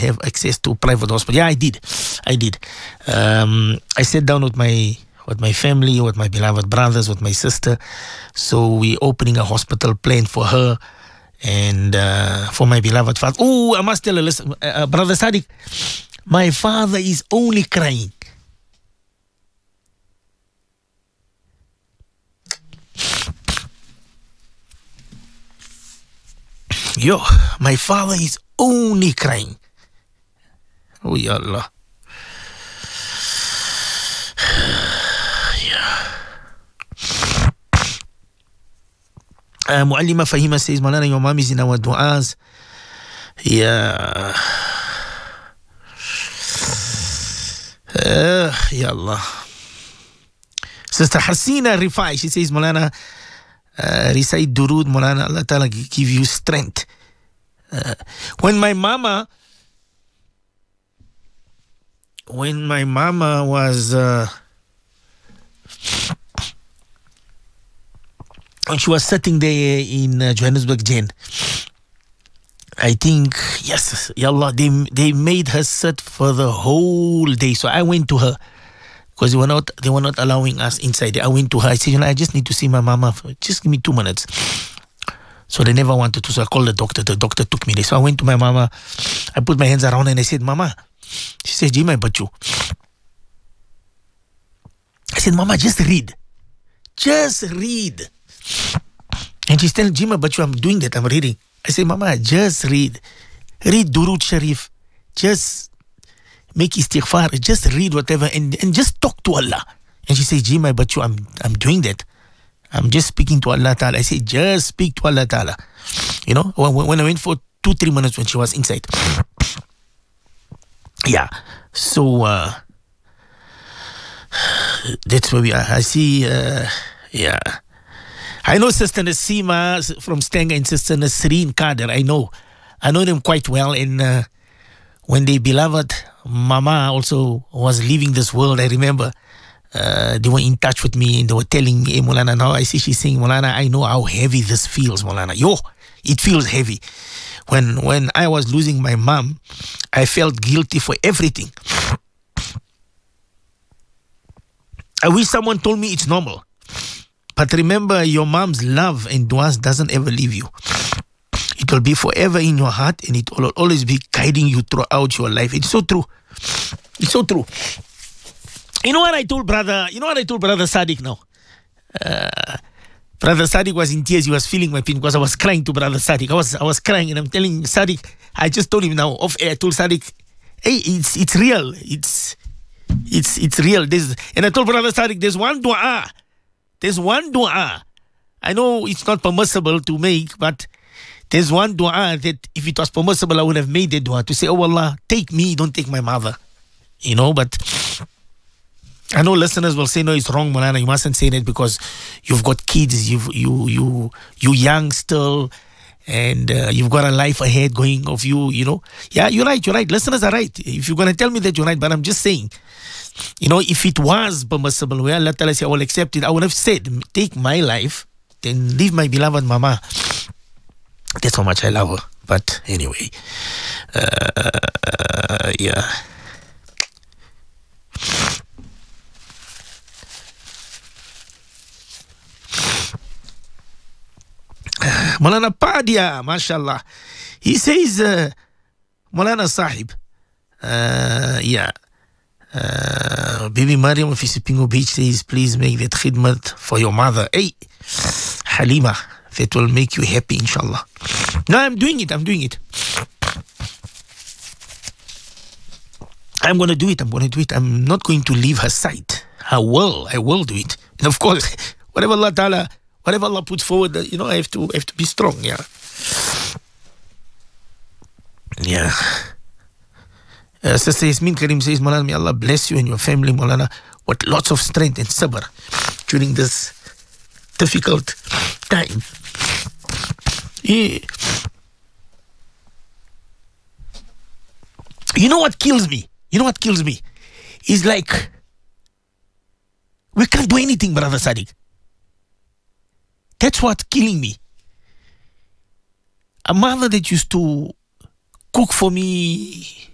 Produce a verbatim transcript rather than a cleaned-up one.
have access to private hospital. Yeah, I did. I did. Um, I sat down with my with my family, with my beloved brothers, with my sister. So we opening a hospital plan for her and uh, for my beloved father. Oh, I must tell a listen, uh, uh, Brother Sadiq, my father is only crying. Yo, my father is only crying. Oh, ya Allah. Uh, Muallima Fahima says, Malana, your mom is in our du'as. Yeah. Uh, ya Allah. Sister Hasina Rifai, she says, Malana, uh, recite durud, Malana, Allah Ta'ala give you strength. Uh, when my mama, when my mama was, uh, when she was sitting there in uh, Johannesburg Jail, I think, yes, Ya Allah, they, they made her sit for the whole day. So I went to her because they were not, they were not allowing us inside. I went to her. I said, you know, I just need to see my mama. For, just give me two minutes. So they never wanted to. So I called the doctor. The doctor took me there. So I went to my mama. I put my hands around her and I said, Mama. She said, Jima Bachu. I said, Mama, just read. Just read. And she's telling Jima Bachu, I'm doing that. I'm reading. I said, Mama, just read. Read Durud Sharif. Just make istighfar. Just read whatever and, and just talk to Allah. And she said, Jima Bachu, I'm, I'm doing that. I'm just speaking to Allah Ta'ala. I said, just speak to Allah Ta'ala. You know, when, when I went for two, three minutes when she was inside. Yeah. So, uh, that's where we are. I see, uh, yeah. I know Sister Nasima from Stenger and Sister Nasreen Kader. I know. I know them quite well. And uh, when their beloved Mama also was leaving this world, I remember Uh, they were in touch with me and they were telling me, hey, Molana, now I see she's saying, Molana, I know how heavy this feels, Molana. Yo, it feels heavy. When when I was losing my mom, I felt guilty for everything. I wish someone told me it's normal. But remember, your mom's love and du'as doesn't ever leave you. It will be forever in your heart and it will always be guiding you throughout your life. It's so true. It's so true. You know what I told brother, you know what I told brother Sadiq now? Uh, brother Sadiq was in tears. He was feeling my pain because I was crying to brother Sadiq. I was I was crying and I'm telling Sadiq, I just told him now off air, I told Sadiq, hey, it's it's real. It's it's it's real. There's, and I told brother Sadiq, there's one dua. There's one dua. I know it's not permissible to make, but there's one dua that if it was permissible, I would have made the dua to say, oh Allah, take me, don't take my mother. You know, but I know listeners will say, no, it's wrong, Molana. You mustn't say that because you've got kids, you've, you you you young still, and uh, you've got a life ahead going of you, you know. Yeah, you're right, you're right. Listeners are right. If you're going to tell me that, you're right. But I'm just saying, you know, if it was permissible, well, Allah Ta'ala say, I will accept it. I would have said, take my life, then leave my beloved mama. That's how much I love her. But anyway, uh, yeah. Maulana Padia, mashallah. He says, uh, Maulana Sahib, uh, yeah, uh, baby Mariam of Isipingo Beach says, please make that khidmat for your mother. Hey, Halima, that will make you happy, inshallah. No, I'm doing it, I'm doing it. I'm going to do it, I'm going to do it. I'm not going to leave her side. I will, I will do it. And of course, whatever Allah Ta'ala, whatever Allah puts forward, you know, I have to I have to be strong, yeah. Yeah. Uh, Sister Yasmin Karim says, Maulana, may Allah bless you and your family, Maulana, with lots of strength and sabr during this difficult time. Yeah. You know what kills me? You know what kills me? It's like, we can't do anything, Brother Sadiq. That's what's killing me. A mother that used to cook for me